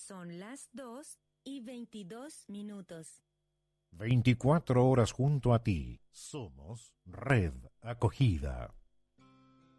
Son las 2:22. 24 horas junto a ti. Somos Red Acogida.